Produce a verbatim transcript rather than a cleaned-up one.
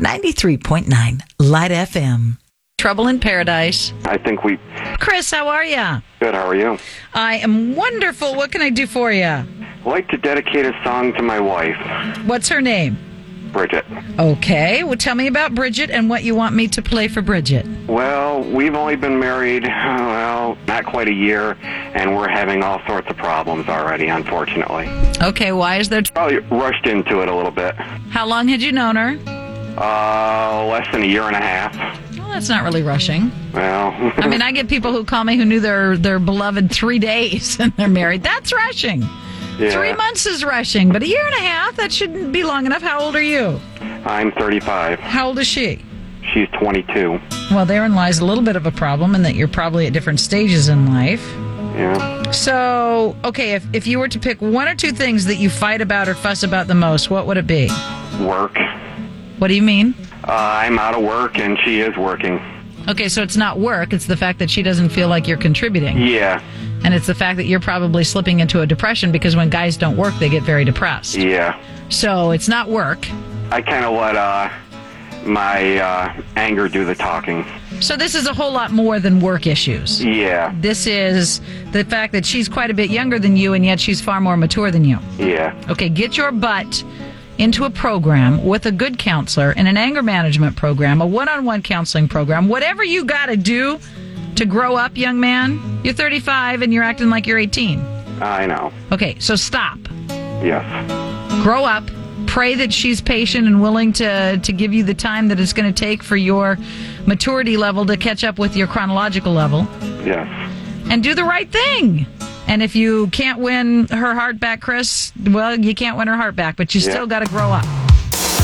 ninety-three point nine Light F M. Trouble in Paradise. I think we... Chris, how are you? Good, how are you? I am wonderful. What can I do for you? I'd like to dedicate a song to my wife, What's her name? Bridget. Okay, well, tell me about Bridget and what you want me to play for Bridget. Well, we've only been married, well, not quite a year, and we're having all sorts of problems already, unfortunately. Okay, why is there... Probably rushed into it a little bit. How long had you known her? Uh, less than a year and a half. Well, that's not really rushing. Well... I mean, I get people who call me who knew their, their beloved three days and they're married. That's rushing. Yeah. Three months is rushing, but a year and a half, that shouldn't be long enough. How old are you? I'm thirty-five. How old is she? She's twenty-two. Well, therein lies a little bit of a problem in that you're probably at different stages in life. Yeah. So, okay, if, if you were to pick one or two things that you fight about or fuss about the most, what would it be? Work. What do you mean? Uh, I'm out of work, and she is working. Okay, so it's not work. It's the fact that she doesn't feel like you're contributing. Yeah. And it's the fact that you're probably slipping into a depression because when guys don't work, they get very depressed. Yeah. So it's not work. I kind of let uh, my uh, anger do the talking. So this is a whole lot more than work issues. Yeah. This is the fact that she's quite a bit younger than you, and yet she's far more mature than you. Yeah. Okay, get your butt into a program with a good counselor, in an anger management program, a one-on-one counseling program, whatever you got to do to grow up, young man. You're thirty-five and you're acting like you're eighteen. I know. Okay, so stop. Yes. Grow up. Pray that she's patient and willing to, to give you the time that it's going to take for your maturity level to catch up with your chronological level. Yes. And do the right thing. And if you can't win her heart back, Chris, well, you can't win her heart back, but you Yeah. still got to grow up.